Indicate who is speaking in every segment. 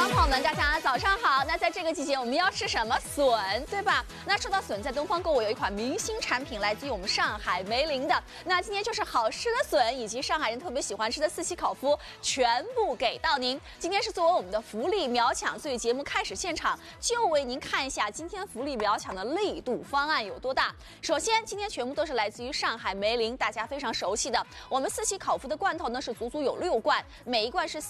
Speaker 1: 众朋友们，大家早上好。那在这个季节，我们要吃什么？笋，对吧？那说到笋，在东方购物有一款明星产品，来自于我们上海梅林的。那今天就是好吃的笋，以及上海人特别喜欢吃的四喜烤麸，全部给到您。今天是作为我们的福利秒抢，所以节目开始现场就为您看一下今天福利秒抢的力度方案有多大。首先，今天全部都是来自于上海梅林，大家非常熟悉的。我们四喜烤麸的罐头呢是足足有6罐，每一罐是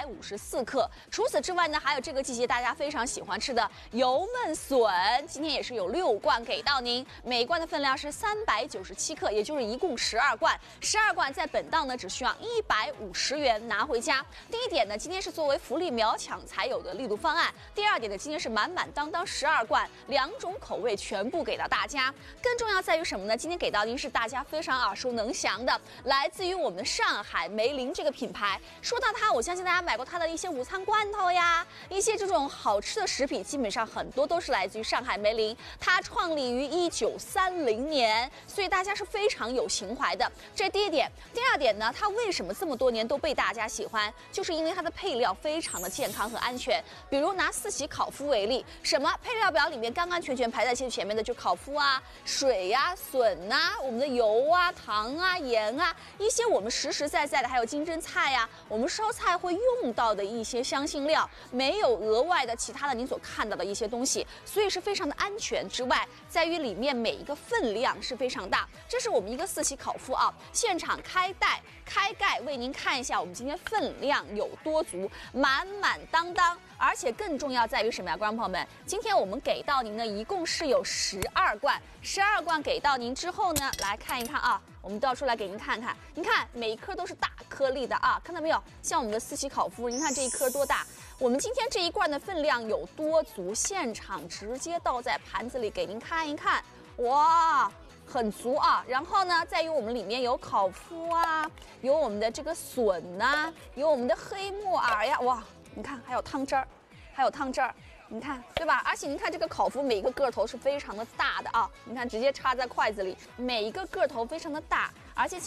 Speaker 1: 354克。除此之外呢，还有这个季节大家非常喜欢吃的油焖笋，今天也是有6罐给到您，每一罐的分量是397克，也就是一共12罐。12罐在本档呢只需要150元拿回家。第一点呢，今天是作为福利秒抢才有的力度方案。第二点呢，今天是满满当当12罐，2种口味全部给到大家。更重要在于什么呢？今天给到您是大家非常耳熟能详的，来自于我们的上海梅林这个品牌。说到它，我相信大家买过它的一些午餐罐头呀，一些这种好吃的食品，基本上很多都是来自于上海梅林。它创立于1930年，所以大家是非常有情怀的。这是第一点。第二点呢，它为什么这么多年都被大家喜欢？就是因为它的配料非常的健康和安全。比如拿四喜烤麸为例，什么配料表里面干干全全排在前面的就烤麸啊、水呀、笋啊、我们的油啊、糖啊、盐啊，一些我们实实在在的，还有金针菜呀，我们烧菜会用到的一些香辛料，没有额外的其他的您所看到的一些东西，所以是非常的安全。之外，在于里面每一个分量是非常大。这是我们一个四喜烤麸啊，现场开盖为您看一下我们今天分量有多足，满满当当。而且更重要在于什么呀，观众朋友们？今天我们给到您呢，一共是有12罐，12罐给到您之后呢，来看一看啊，我们倒出来给您看看，您看每一颗都是大颗粒的啊，看到没有？像我们的四喜烤麸，您看这一颗多大？我们今天这一罐的分量有多足？现场直接倒在盘子里给您看一看，哇！很足啊，然后呢，在于我们里面有烤麸啊，有我们的这个笋呐，有我们的黑木耳呀，哇，你看还有汤汁儿，你看对吧？而且您看这个烤麸每一个个头是非常的大的啊，你看直接插在筷子里，每一个个头非常的大，而且